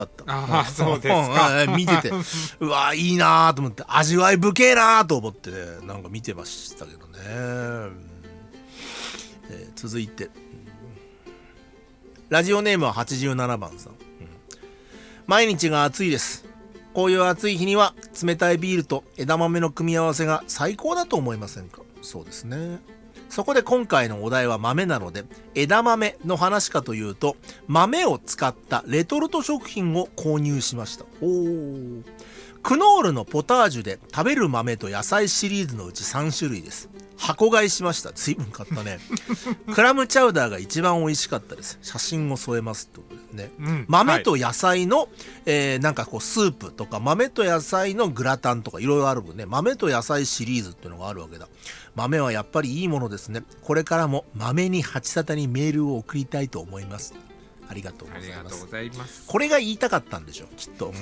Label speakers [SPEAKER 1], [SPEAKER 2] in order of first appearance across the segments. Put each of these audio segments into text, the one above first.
[SPEAKER 1] った。
[SPEAKER 2] ああ、そうですか。
[SPEAKER 1] 見てて、うわいいなと思って、味わい深えなと思ってね、なんか見てましたけどね。続いて、ラジオネームは87番さん、毎日が暑いです。こういう暑い日には冷たいビールと枝豆の組み合わせが最高だと思いませんか？そうですね。そこで今回のお題は豆なので、枝豆の話かというと、豆を使ったレトルト食品を購入しました。クノールのポタージュで食べる豆と野菜シリーズのうち3種類です。箱買いしました。随分買ったね。クラムチャウダーが一番美味しかったです。写真を添えますってことですね。豆と野菜の、なんかこうスープとか、豆と野菜のグラタンとかいろいろあるもんね。豆と野菜シリーズっていうのがあるわけだ。豆はやっぱりいいものですね。これからも豆に八沙汰にメールを送りたいと思います。ありがとうございます。
[SPEAKER 2] ありがとうございます。
[SPEAKER 1] これが言いたかったんでしょ、きっと。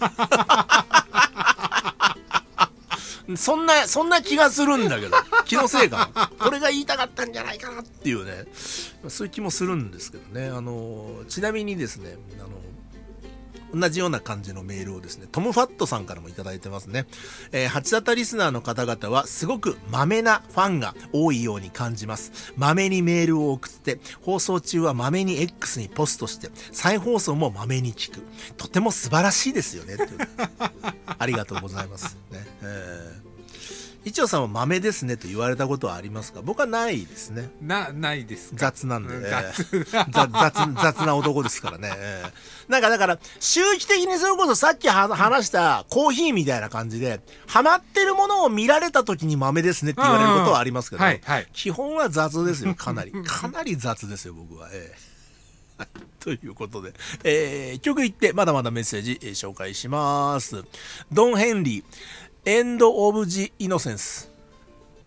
[SPEAKER 1] そんな気がするんだけど、気のせいかな。これが言いたかったんじゃないかなっていうね、そういう気もするんですけどね。ちなみにですね、同じような感じのメールをですね、トム・ファットさんからもいただいてますね。八沙汰リスナーの方々はすごく豆なファンが多いように感じます。豆にメールを送って、放送中は豆に X にポストして、再放送も豆に聞く。とても素晴らしいですよね。というありがとうございます。ね。一応さんは豆ですねと言われたことはありますか？僕はないですね。
[SPEAKER 2] ないですか。
[SPEAKER 1] 雑なんで、雑な男ですからね。なんかだから周期的にそれこそさっき話したコーヒーみたいな感じで、ハマってるものを見られた時に豆ですねって言われることはありますけど、基本は雑ですよ。かなり雑ですよ、僕は。ということで、曲いってまだまだメッセージ、紹介します。ドン・ヘンリー、エンド・オブ・ジ・イノセンス。